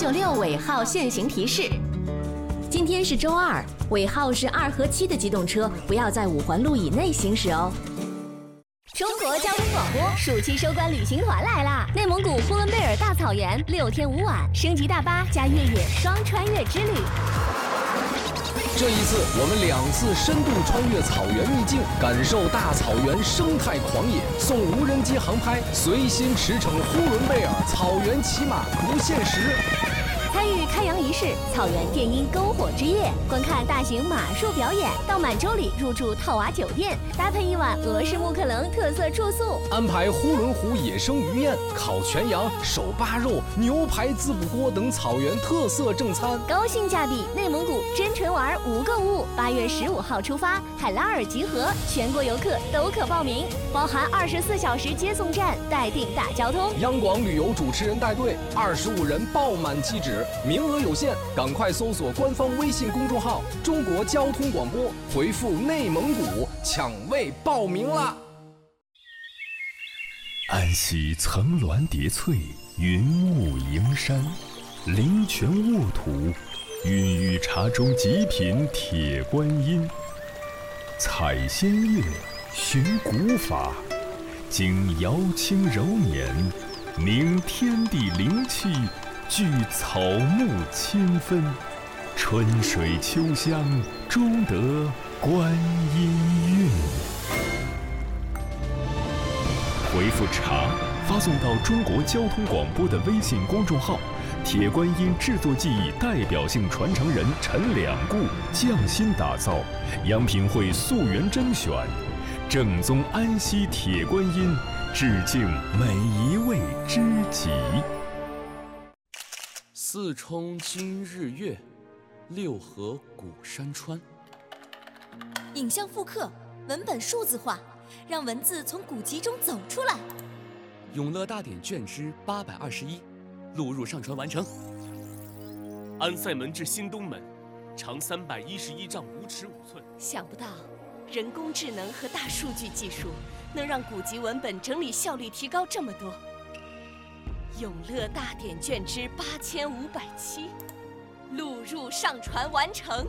6尾号限行提示：今天是周二，尾号是2和7的机动车不要在5环路以内行驶哦。中国交通广播暑期收官旅行团来啦！内蒙古呼伦贝尔大草原6天5晚，升级大巴加越野双穿越之旅。 这一次，我们2次深度穿越草原秘境，感受大草原生态狂野，送无人机航拍，随心驰骋呼伦贝尔草原骑马不限时。 参与开洋仪式，草原电音篝火之夜，观看大型马术表演，到满洲里入住套娃酒店，搭配1晚俄式木克棱特色住宿， 安排呼伦湖野生鱼宴、烤全羊、手扒肉、牛排滋补锅等草原特色正餐， 高性价比，内蒙古真纯玩无购物。8月15号出发，海拉尔集合，全国游客都可报名，包含24小时接送站，待定大交通。 央广旅游主持人带队，25人爆满机止。名额有限，赶快搜索官方微信公众号“中国交通广播”，回复“内蒙古”抢位报名啦！ 安溪层峦叠翠，云雾迎山，灵泉沃土，孕育茶中极品铁观音。采仙乐，寻古法，经瑶清柔年，明天地灵气，聚草木千分，春水秋香，终得观音韵。回复茶发送到中国交通广播的微信公众号，铁观音制作技艺代表性传承人陈两固匠心打造，央品会溯源甄选，正宗安溪铁观音，致敬每一位知己。 4冲今日月，6合古山川。 影像复刻，文本数字化，让文字从古籍中走出来。 永乐大典卷之821，录入上传完成。安塞门至新东门，长311丈5尺5寸。 想不到，人工智能和大数据技术能让古籍文本整理效率提高这么多。永乐大典卷之8507，录入上传完成。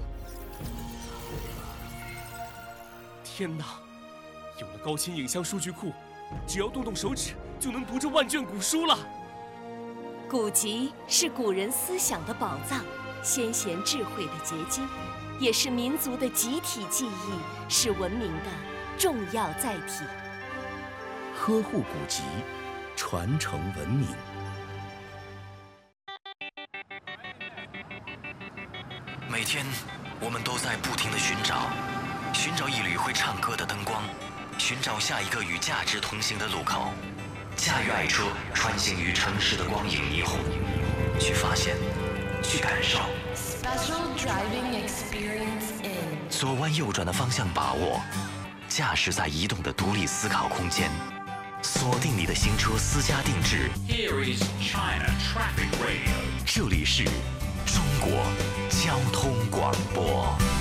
天哪！有了高清影像数据库，只要动动手指就能读这万卷古书了。 古籍是古人思想的宝藏，先贤智慧的结晶，也是民族的集体记忆，是文明的重要载体。 呵护古籍，传承文明。 每天，我们都在不停地寻找一缕会唱歌的灯光，寻找下一个与价值同行的路口，驾驭爱车穿行于城市的光影霓虹，去发现，去感受。左弯右转的方向把握，驾驶在移动的独立思考空间，锁定你的新车私家定制。Here is China Traffic Radio， 这里是中国交通广播。